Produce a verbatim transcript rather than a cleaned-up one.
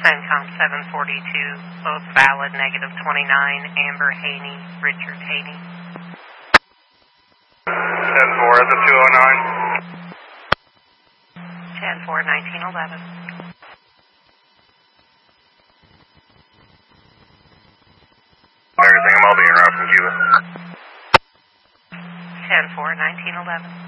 CENTCOM seven forty-two, both valid, negative twenty-nine, Amber Haney, Richard Haney. ten four at the two oh nine. ten four, nineteen eleven. Everything, I'm all being around from Cuba. ten four, nineteen eleven.